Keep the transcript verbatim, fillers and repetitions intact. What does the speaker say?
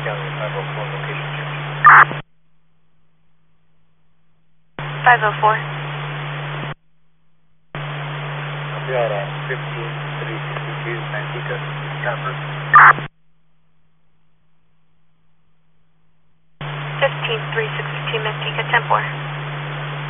County five oh four, location change. five oh four. I'll be out at fifteen three sixty-two, Manteca, Copper. fifteen three sixty-two, Manteca, ten four.